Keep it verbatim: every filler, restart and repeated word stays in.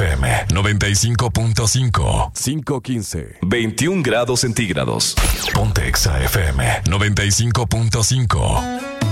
F M noventa y cinco punto cinco. cinco quince. veintiún grados centígrados. Ponte Exa F M noventa y cinco punto cinco.